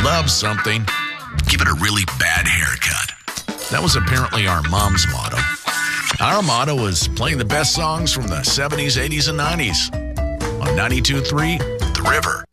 love something, give it a really bad haircut. That was apparently our mom's motto. Our motto was playing the best songs from the 70s, 80s, and 90s on 92.3 The River.